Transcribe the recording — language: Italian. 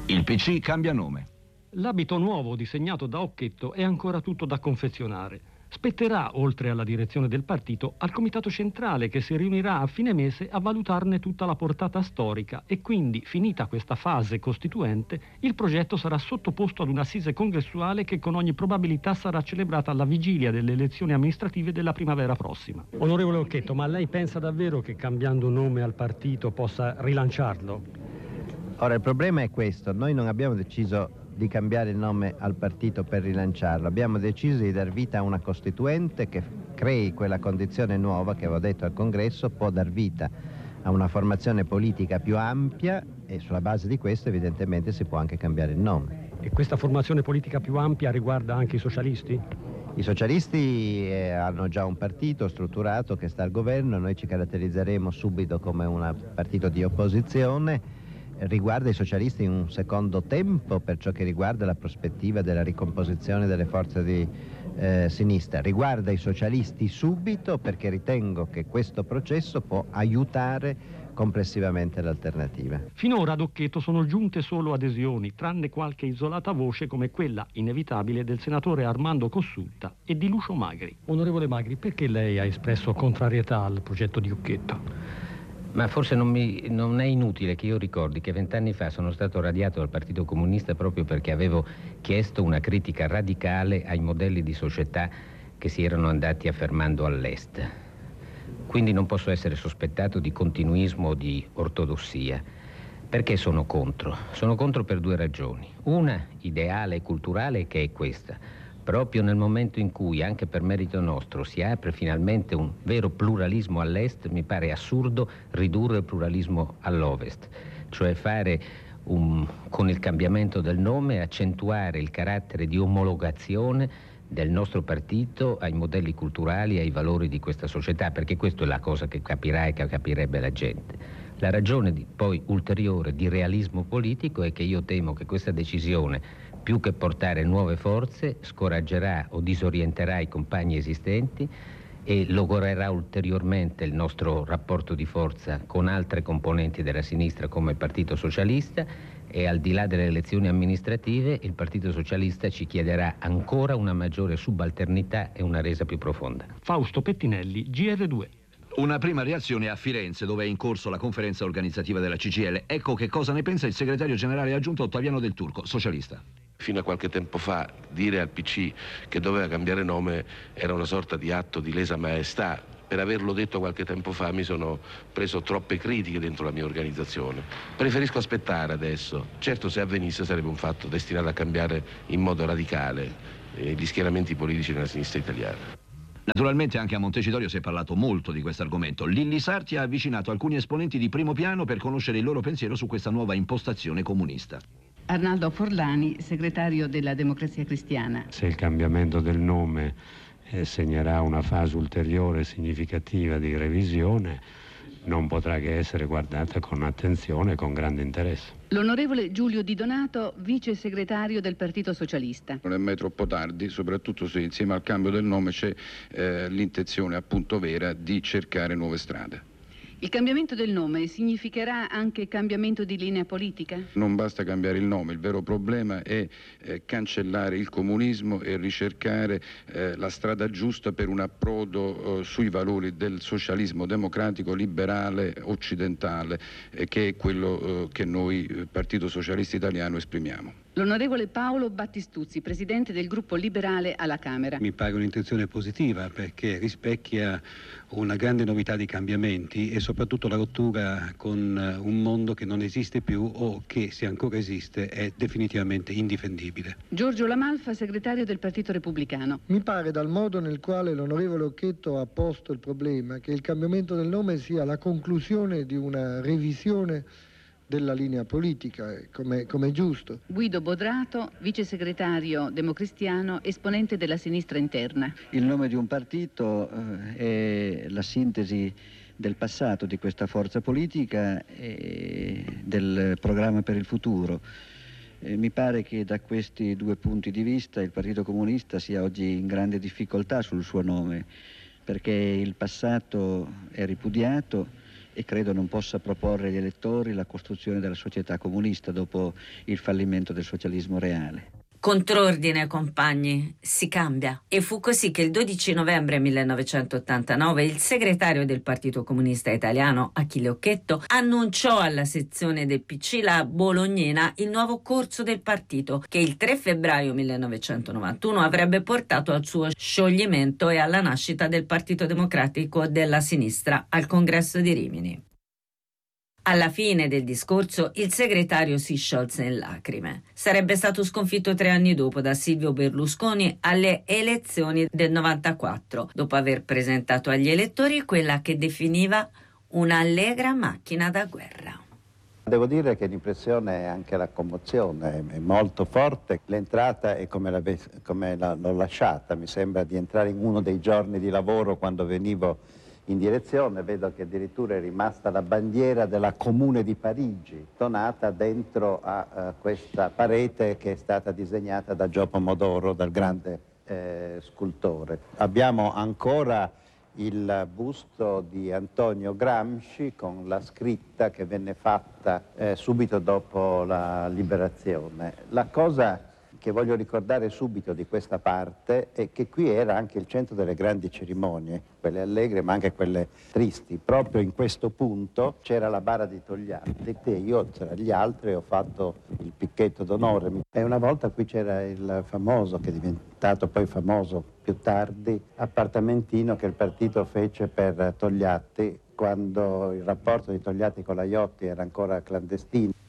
Il PC cambia nome. L'abito nuovo disegnato da Occhetto è ancora tutto da confezionare. Spetterà, oltre alla direzione del partito, al comitato centrale che si riunirà a fine mese a valutarne tutta la portata storica e quindi, finita questa fase costituente, il progetto sarà sottoposto ad un'assise congressuale che con ogni probabilità sarà celebrata alla vigilia delle elezioni amministrative della primavera prossima. Onorevole Occhetto, ma lei pensa davvero che cambiando nome al partito possa rilanciarlo? Ora, il problema è questo: noi non abbiamo deciso di cambiare il nome al partito per rilanciarlo, abbiamo deciso di dar vita a una costituente che crei quella condizione nuova che avevo detto al congresso, può dar vita a una formazione politica più ampia e sulla base di questo evidentemente si può anche cambiare il nome. E questa formazione politica più ampia riguarda anche i socialisti? I socialisti hanno già un partito strutturato che sta al governo, noi ci caratterizzeremo subito come un partito di opposizione. Riguarda i socialisti in un secondo tempo per ciò che riguarda la prospettiva della ricomposizione delle forze di sinistra. Riguarda i socialisti subito perché ritengo che questo processo può aiutare complessivamente l'alternativa. Finora ad Occhetto sono giunte solo adesioni, tranne qualche isolata voce come quella inevitabile del senatore Armando Cossutta e di Lucio Magri. Onorevole Magri, perché lei ha espresso contrarietà al progetto di Occhetto? Ma forse non è inutile che io ricordi che 20 anni fa sono stato radiato dal Partito Comunista proprio perché avevo chiesto una critica radicale ai modelli di società che si erano andati affermando all'est. Quindi non posso essere sospettato di continuismo o di ortodossia. Perché sono contro? Sono contro per due ragioni. Una, ideale e culturale, che è questa. Proprio nel momento in cui, anche per merito nostro, si apre finalmente un vero pluralismo all'est, mi pare assurdo ridurre il pluralismo all'ovest, cioè fare con il cambiamento del nome accentuare il carattere di omologazione del nostro partito ai modelli culturali e ai valori di questa società, perché questa è la cosa che capirà e che capirebbe la gente. La ragione poi ulteriore di realismo politico è che io temo che questa decisione, più che portare nuove forze, scoraggerà o disorienterà i compagni esistenti e logorerà ulteriormente il nostro rapporto di forza con altre componenti della sinistra come il Partito Socialista, e al di là delle elezioni amministrative il Partito Socialista ci chiederà ancora una maggiore subalternità e una resa più profonda. Fausto Pettinelli, GR2. Una prima reazione a Firenze, dove è in corso la conferenza organizzativa della CGIL. Ecco che cosa ne pensa il segretario generale aggiunto Ottaviano Del Turco, socialista. Fino a qualche tempo fa dire al PC che doveva cambiare nome era una sorta di atto di lesa maestà. Per averlo detto qualche tempo fa mi sono preso troppe critiche dentro la mia organizzazione. Preferisco aspettare adesso. Certo, se avvenisse sarebbe un fatto destinato a cambiare in modo radicale gli schieramenti politici nella sinistra italiana. Naturalmente anche a Montecitorio si è parlato molto di questo argomento. Lilli Sarti ha avvicinato alcuni esponenti di primo piano per conoscere il loro pensiero su questa nuova impostazione comunista. Arnaldo Forlani, segretario della Democrazia Cristiana. Se il cambiamento del nome segnerà una fase ulteriore significativa di revisione, non potrà che essere guardata con attenzione e con grande interesse. L'onorevole Giulio Di Donato, vice segretario del Partito Socialista. Non è mai troppo tardi, soprattutto se insieme al cambio del nome c'è l'intenzione appunto vera di cercare nuove strade. Il cambiamento del nome significherà anche cambiamento di linea politica? Non basta cambiare il nome, il vero problema è cancellare il comunismo e ricercare la strada giusta per un approdo sui valori del socialismo democratico liberale occidentale, che è quello che noi Partito Socialista Italiano esprimiamo. L'onorevole Paolo Battistuzzi, presidente del gruppo liberale alla Camera. Mi pare un'intenzione positiva perché rispecchia una grande novità di cambiamenti e soprattutto la rottura con un mondo che non esiste più o che, se ancora esiste, è definitivamente indifendibile. Giorgio Lamalfa, segretario del Partito Repubblicano. Mi pare, dal modo nel quale l'onorevole Occhetto ha posto il problema, che il cambiamento del nome sia la conclusione di una revisione della linea politica, come giusto. Guido Bodrato, vice segretario democristiano, esponente della sinistra interna. Il nome di un partito è la sintesi del passato di questa forza politica e del programma per il futuro. Mi pare che da questi due punti di vista il Partito Comunista sia oggi in grande difficoltà sul suo nome, perché il passato è ripudiato e credo non possa proporre agli elettori la costruzione della società comunista dopo il fallimento del socialismo reale. Contrordine, compagni, si cambia. E fu così che il 12 novembre 1989 il segretario del Partito Comunista Italiano, Achille Occhetto, annunciò alla sezione del PC, la Bolognina, il nuovo corso del partito, che il 3 febbraio 1991 avrebbe portato al suo scioglimento e alla nascita del Partito Democratico della Sinistra al Congresso di Rimini. Alla fine del discorso il segretario si sciolse in lacrime. Sarebbe stato sconfitto 3 anni dopo da Silvio Berlusconi alle elezioni del 94, dopo aver presentato agli elettori quella che definiva un'allegra macchina da guerra. Devo dire che l'impressione e anche la commozione è molto forte. L'entrata è come l'ho lasciata, mi sembra di entrare in uno dei giorni di lavoro quando venivo in direzione, vedo che addirittura è rimasta la bandiera della Comune di Parigi, donata dentro a questa parete che è stata disegnata da Gio Pomodoro, dal grande scultore. Abbiamo ancora il busto di Antonio Gramsci con la scritta che venne fatta subito dopo la liberazione. La cosa che voglio ricordare subito di questa parte è che qui era anche il centro delle grandi cerimonie, quelle allegre ma anche quelle tristi. Proprio in questo punto c'era la bara di Togliatti e io tra gli altri ho fatto il picchetto d'onore. E una volta qui c'era il famoso, che è diventato poi famoso più tardi, appartamentino che il partito fece per Togliatti quando il rapporto di Togliatti con la Iotti era ancora clandestino.